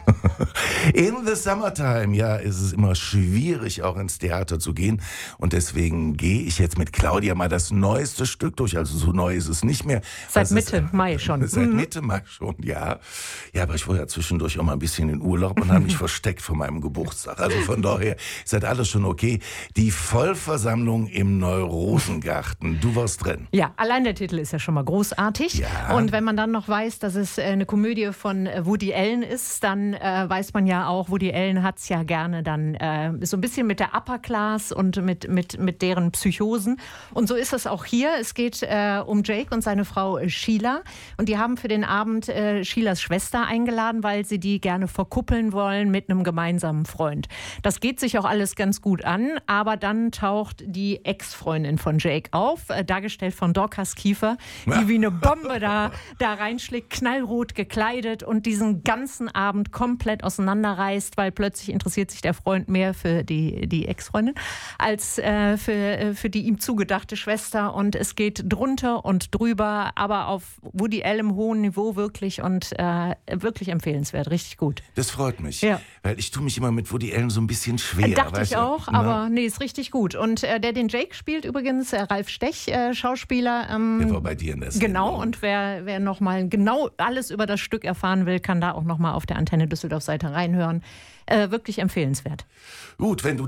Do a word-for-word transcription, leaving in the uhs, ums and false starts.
In the summertime, ja, ist es immer schwierig, auch ins Theater zu gehen. Und deswegen gehe ich jetzt mit Claudia mal das neueste Stück durch. Also so neu ist es nicht mehr. Seit Das Mitte ist, Mai schon. Seit Mhm. Mitte Mai schon, ja. Ja, aber ich war ja zwischendurch auch mal ein bisschen in Urlaub und habe mich versteckt vor meinem Geburtstag. Also von daher ist das alles schon okay. Die Vollversammlung im Neurosengarten. Du warst drin. Ja, allein der Titel ist ja schon mal großartig. Ja. Und wenn man dann noch weiß, dass es äh, eine Komödie von äh, Woody Allen ist, dann äh, weiß man ja auch, Woody Allen hat es ja gerne dann äh, so ein bisschen mit der Upper Class und mit, mit, mit deren Psychosen. Und so ist es auch hier. Es geht äh, um Jake und seine Frau äh, Sheila. Und die haben für den Abend äh, Sheilas Schwester eingeladen, weil sie die gerne verkuppeln wollen mit einem gemeinsamen Freund. Das geht sich auch alles ganz gut an, aber dann taucht die Ex-Freundin von Jake auf, äh, dargestellt von Dorcas Kiefer, die wie eine Bombe da, da reinschlägt, knallrot gekleidet und diesen ganzen Abend komplett auseinanderreißt, weil plötzlich interessiert sich der Freund mehr für die, die Ex-Freundin als äh, für, äh, für die ihm zugedachte Schwester. Und es geht drunter und drüber, aber auf Woody Allen hohem Niveau wirklich und äh, wirklich empfehlenswert, richtig gut. Das freut mich, Ja. weil ich tue mich immer mit Woody Allen so ein bisschen schwer. Dachte weißt ich du? auch, Na, aber nee, ist richtig gut. Und äh, der den Jake spielt übrigens, äh, Ralf Stech, äh, Schauspieler. Ähm, Der war bei dir in der Sendung. Genau, und wer, wer nochmal genau alles über das Stück erfahren will, kann da auch nochmal auf der Antenne Düsseldorf-Seite reinhören. Äh, wirklich empfehlenswert. Gut, wenn du